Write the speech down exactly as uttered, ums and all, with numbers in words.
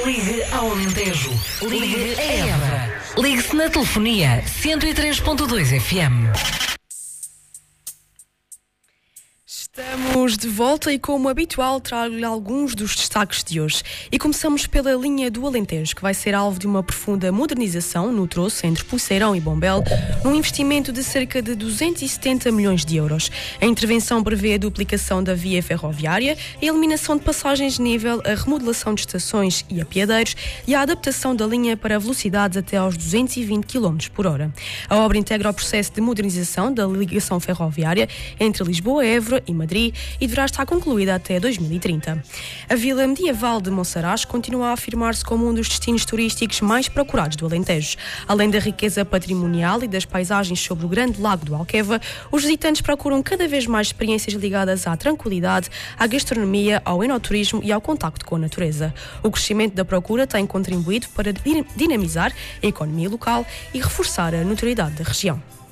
Ligue ao Alentejo. Ligue a Évora. Ligue-se na telefonia cento e três ponto dois F M. Estamos de volta e, como habitual, trago-lhe alguns dos destaques de hoje. E começamos pela linha do Alentejo, que vai ser alvo de uma profunda modernização no troço entre Poceirão e Bombel, num investimento de cerca de duzentos e setenta milhões de euros. A intervenção prevê a duplicação da via ferroviária, a eliminação de passagens de nível, a remodelação de estações e apiadeiros e a adaptação da linha para velocidades até aos duzentos e vinte quilómetros por hora. A obra integra o processo de modernização da ligação ferroviária entre Lisboa, Évora e Madrid e deverá estar concluída até dois mil e trinta. A Vila Medieval de Monsaraz continua a afirmar-se como um dos destinos turísticos mais procurados do Alentejo. Além da riqueza patrimonial e das paisagens sobre o grande lago do Alqueva, os visitantes procuram cada vez mais experiências ligadas à tranquilidade, à gastronomia, ao enoturismo e ao contacto com a natureza. O crescimento da procura tem contribuído para dinamizar a economia local e reforçar a notoriedade da região.